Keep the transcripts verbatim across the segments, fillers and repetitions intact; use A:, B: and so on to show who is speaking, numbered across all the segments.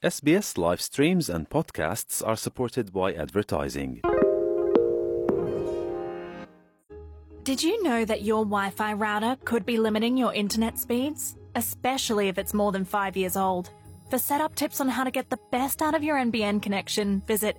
A: S B S live streams and podcasts are supported by advertising.
B: Did you know that your Wi-Fi router could be limiting your internet speeds? Especially if it's more than five years old. For setup tips on how to get the best out of your N B N connection, visit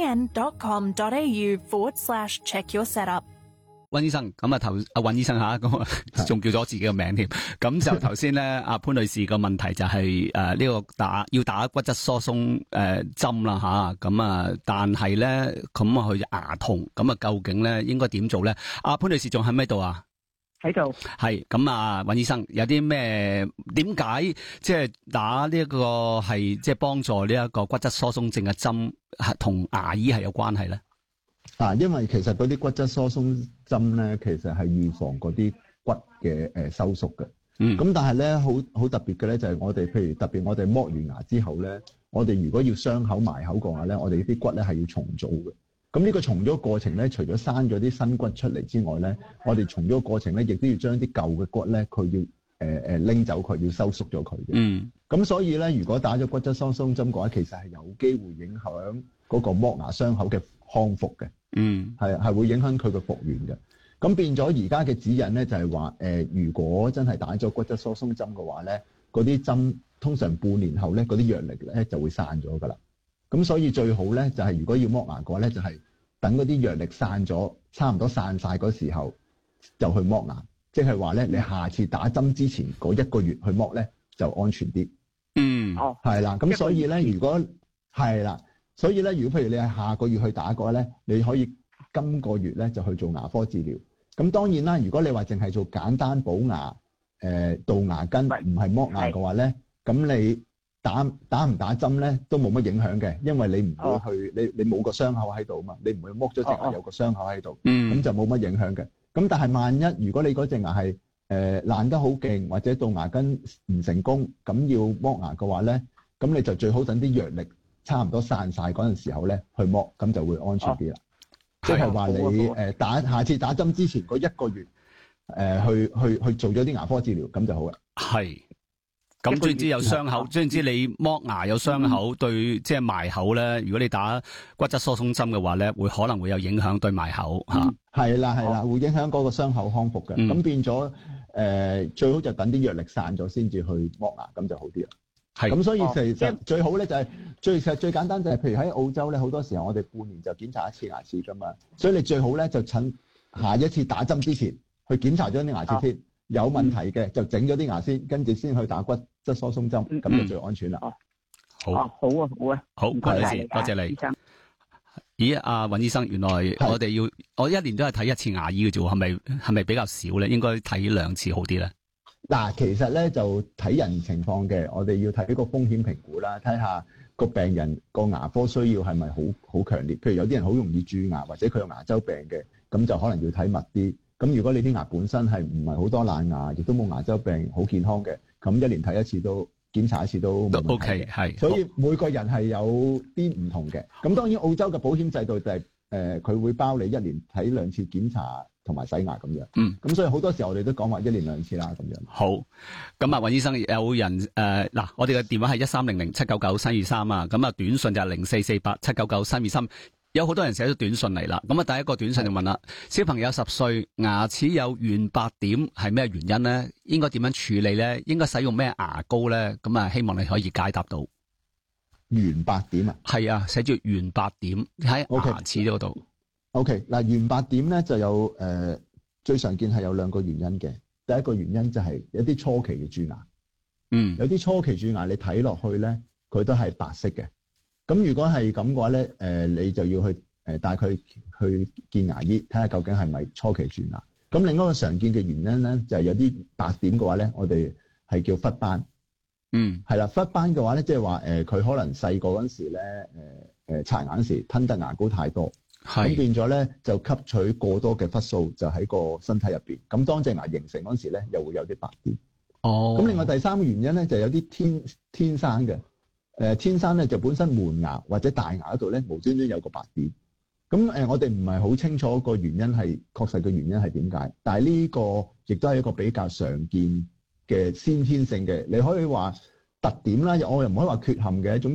B: nbn.com.au forward slash check your setup.
C: 溫醫生，咁啊頭阿溫醫生吓，咁仲叫咗自己嘅名添。咁就頭先咧，阿潘女士個問題就係誒呢個打要打骨質疏鬆誒針啦吓，咁啊但係咧咁啊佢牙痛，咁啊究竟咧應該點做咧？阿潘女士仲喺唔喺度啊？
D: 喺度。
C: 係咁啊，溫醫生有啲咩點解即係打呢一個係即係幫助呢一個骨質疏鬆症嘅針，同牙醫係有關係咧？
E: 啊，因為其實嗰啲骨質疏鬆針咧，其實係預防嗰啲骨嘅誒收縮嘅。嗯。咁但係咧，好好特別嘅咧，就係我哋譬如特別我哋剝完牙之後咧，我哋如果要傷口埋口嘅話咧，我哋啲骨咧係要重組嘅。咁呢個重組過程咧，除咗生咗啲新骨出嚟之外咧，我哋重組過程咧，亦都要將啲舊嘅骨咧，佢要誒誒拎走佢，要收縮咗佢嘅。嗯。咁所以咧，如果打咗骨質疏鬆針嘅話，其實係有機會影響嗰個剝牙傷口嘅康復嘅。嗯，係係會影響佢嘅復原嘅。咁變咗而家嘅指引咧，就係話誒，如果真係打咗骨質疏鬆針嘅話咧，嗰啲針通常半年後咧，嗰啲藥力咧就會散咗噶啦。咁所以最好咧，就係、是、如果要剝牙嘅話咧，就係、是、等嗰啲藥力散咗，差唔多散晒嗰時候就去剝牙。即係話咧，你下次打針之前嗰一個月去剝咧，就安全啲。嗯，哦，係啦。咁所以咧，如果係啦。所以咧，如果譬如你係下個月去打嘅話咧，你可以今個月咧就去做牙科治療。咁當然啦，如果你話淨係做簡單補牙、誒、呃、杜牙根，唔係剝牙嘅話咧，咁你打打唔打針咧都冇乜影響嘅，因為你唔會去，哦、你你冇個傷口喺度嘛，你唔會剝咗隻牙有個傷口喺度，咁、嗯、就冇乜影響嘅。咁但係萬一如果你嗰隻牙係誒、呃、爛得好勁，或者杜牙根唔成功，咁要剝牙嘅話咧，咁你就最好等啲藥力差唔多散晒嗰陣時候咧，去剝，咁就會安全啲啦。即係話你誒打下次打針之前嗰一個月，誒、呃、去去去做咗啲牙科治療，咁就好啦。係。咁總之有傷口，總之你剝牙有傷口，嗯、對即係埋口咧。如果你打骨質疏鬆針嘅話咧，會可能會有影響對埋口嚇。係啦係啦，會影響嗰個傷口康復嘅。咁、嗯、變咗誒、呃，最好就等啲藥力散咗先至去剝牙，咁就好啲啦。係咁，所以其實最好咧就係、是、最其實最簡單就係，譬如喺澳洲咧，好多時候我哋半年就檢查一次牙齒噶嘛，所以你最好咧就趁下一次打針之前去檢查咗啲牙齒先，有問題嘅就整咗啲牙先，跟住先去打骨質疏鬆針，咁就最安全啦。好，好啊，好啊，好，潘女士，多謝你。咦，阿尹醫生，原來我哋要我一年都係睇一次牙醫嘅啫，係咪係咪比較少咧？應該睇兩次好啲咧？嗱，其實咧就睇人情況嘅，我哋要睇個風險評估啦，睇下個病人個牙科需要係咪好好強烈。譬如有啲人好容易蛀牙，或者佢有牙周病嘅，咁就可能要睇密啲。咁如果你啲牙本身係唔係好多爛牙，亦都冇牙周病，好健康嘅，咁一年睇一次都檢查一次都冇問題嘅。O K，係。所以每個人係有啲唔同嘅。咁當然澳洲嘅保險制度就係誒佢會包你一年睇兩次檢查同埋洗牙咁樣，嗯，咁所以好多時候我哋都講話一年兩次啦，咁樣。好，咁啊，尹醫生有人誒嗱、呃，我哋嘅電話係一三零零七九九三二三啊，咁啊短信就係零四四八七九九三二三，有好多人寫咗短信嚟啦。咁啊，第一個短信就問啦，小朋友十歲，牙齒有圓白點係咩原因咧？應該點樣處理咧？應該使用咩牙膏咧？咁啊，希望你可以解答到。圓白點啊？係啊，寫住圓白點喺牙齒嗰度。O.K. 嗱，圓白點咧就有誒、呃、最常見係有兩個原因嘅。第一個原因就係一啲初期嘅蛀牙，嗯，有啲初期蛀牙你睇落去咧，佢都係白色嘅。咁如果係咁嘅話咧，誒、呃、你就要去誒帶佢去見牙醫，睇下究竟係咪初期蛀牙。咁另外一個常見嘅原因咧，就係、是、有啲白點嘅話咧，我哋係叫氟斑。嗯，係啦，氟斑嘅話咧，即係話誒佢可能細個嗰陣時咧，誒誒刷牙嗰時吞得牙膏太多。咁變咗咧，就吸取過多嘅氟素，就喺個身體入邊。咁當隻牙形成嗰時咧，又會有啲白點。哦。咁另外第三個原因咧，就有啲天天生嘅。誒、呃，天生咧就本身門牙或者大牙嗰度咧，無端端有個白點。咁誒、呃，我哋唔係好清楚個原因係確實嘅原因係點解，但係呢個亦都係一個比較常見嘅先天性嘅，你可以話特點啦，我又唔可以話缺陷嘅一種。